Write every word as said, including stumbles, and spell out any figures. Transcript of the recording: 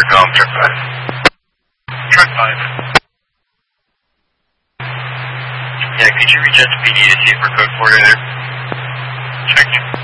Golf, truck five. Truck five. Yeah, could you reach out to P D to see if we're code four there? Checking.